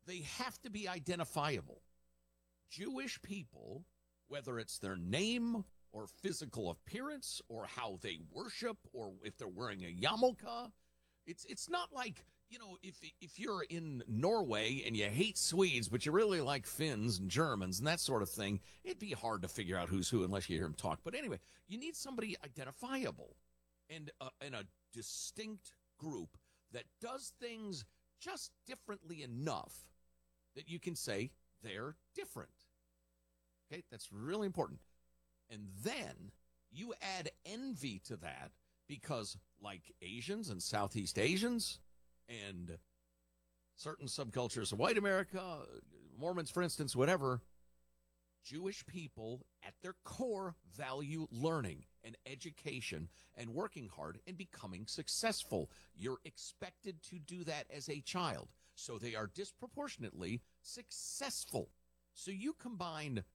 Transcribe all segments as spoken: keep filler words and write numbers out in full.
they have to be identifiable. Jewish people, whether it's their name or physical appearance or how they worship or if they're wearing a yarmulke, it's it's not like, you know, if if you're in Norway and you hate Swedes, but you really like Finns and Germans and that sort of thing, it'd be hard to figure out who's who unless you hear them talk. But anyway, you need somebody identifiable and uh, and a distinct group that does things just differently enough that you can say they're different. Okay, that's really important. And then you add envy to that because, like Asians and Southeast Asians and certain subcultures of white America, Mormons, for instance, whatever, Jewish people at their core value learning and education and working hard and becoming successful. You're expected to do that as a child. So they are disproportionately successful. So you combine,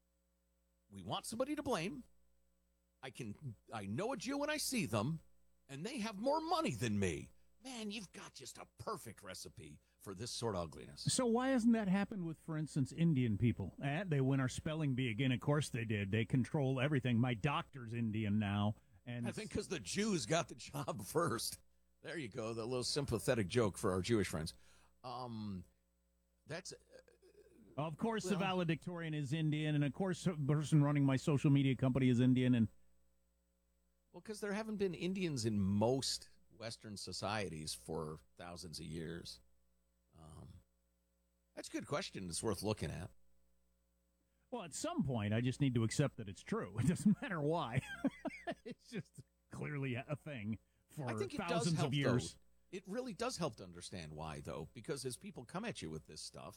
we want somebody to blame. I can, I know a Jew when I see them, and they have more money than me. Man, you've got just a perfect recipe for this sort of ugliness. So why hasn't that happened with, for instance, Indian people? Eh, they win our spelling bee again. Of course they did. They control everything. My doctor's Indian now. And I think because the Jews got the job first. There you go, the little sympathetic joke for our Jewish friends. Um, that's... Uh, of course well, the valedictorian is Indian, and of course the person running my social media company is Indian. And well, because there haven't been Indians in most Western societies for thousands of years. Um, that's a good question. It's worth looking at. Well, at some point, I just need to accept that it's true. It doesn't matter why. It's just clearly a thing for I think it thousands does help, of years. Though. It really does help to understand why, though, because as people come at you with this stuff,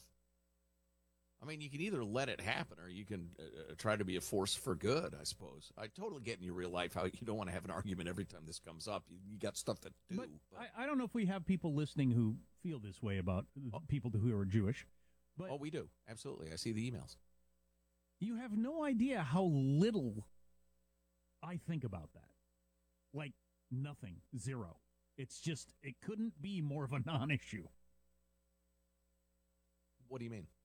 I mean, you can either let it happen or you can uh, try to be a force for good, I suppose. I totally get in your real life how you don't want to have an argument every time this comes up. You, you got stuff to do. But, but. I, I don't know if we have people listening who feel this way about oh. people who are Jewish. But oh, we do. Absolutely. I see the emails. You have no idea how little I think about that. Like nothing. Zero. It's just, it couldn't be more of a non-issue. What do you mean?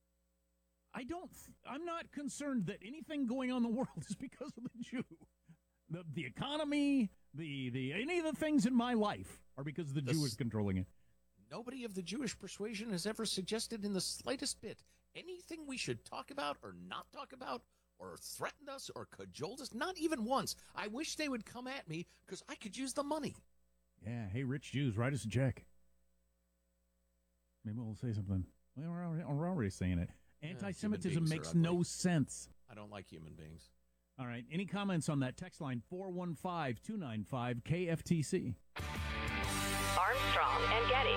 I don't, I'm not concerned that anything going on in the world is because of the Jew. The the economy, the, the any of the things in my life are because the Jew is controlling it. Nobody of the Jewish persuasion has ever suggested in the slightest bit anything we should talk about or not talk about or threatened us or cajoled us. Not even once. I wish they would come at me because I could use the money. Yeah, hey, rich Jews, write us a check. Maybe we'll say something. Well, we're already, we're already saying it. Anti-Semitism yeah, makes no sense. I don't like human beings. All right. Any comments on that? Text line four one five, two nine five, K F T C. Armstrong and Getty.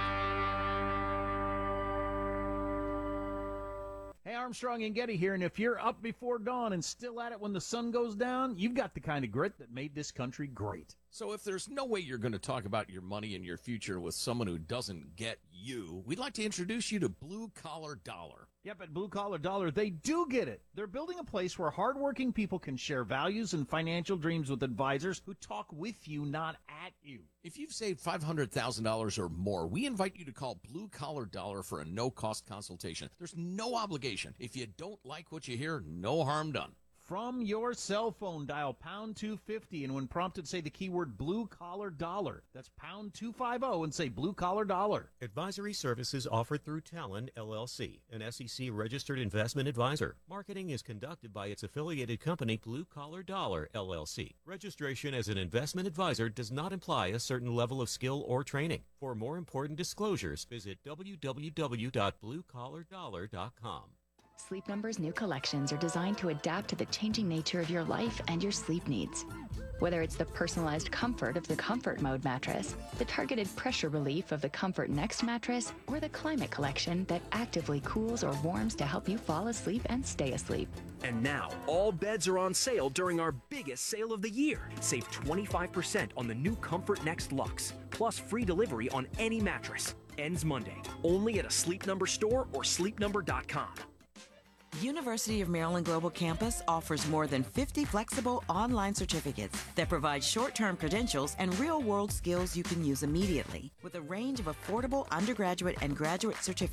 Hey, Armstrong and Getty here, and if you're up before dawn and still at it when the sun goes down, you've got the kind of grit that made this country great. So if there's no way you're going to talk about your money and your future with someone who doesn't get you, we'd like to introduce you to Blue Collar Dollar. Yep, at Blue Collar Dollar, they do get it. They're building a place where hardworking people can share values and financial dreams with advisors who talk with you, not at you. If you've saved five hundred thousand dollars or more, we invite you to call Blue Collar Dollar for a no-cost consultation. There's no obligation. If you don't like what you hear, no harm done. From your cell phone, dial pound two fifty, and when prompted, say the keyword Blue Collar Dollar. That's pound two fifty and say Blue Collar Dollar. Advisory services offered through Talon, L L C, an S E C-registered investment advisor. Marketing is conducted by its affiliated company, Blue Collar Dollar, L L C. Registration as an investment advisor does not imply a certain level of skill or training. For more important disclosures, visit w w w dot blue collar dollar dot com. Sleep Number's new collections are designed to adapt to the changing nature of your life and your sleep needs. Whether it's the personalized comfort of the Comfort Mode mattress, the targeted pressure relief of the Comfort Next mattress, or the Climate Collection that actively cools or warms to help you fall asleep and stay asleep. And now, all beds are on sale during our biggest sale of the year. Save twenty-five percent on the new Comfort Next Luxe, plus free delivery on any mattress. Ends Monday, only at a Sleep Number store or sleep number dot com. University of Maryland Global Campus offers more than fifty flexible online certificates that provide short-term credentials and real-world skills you can use immediately. With a range of affordable undergraduate and graduate certificates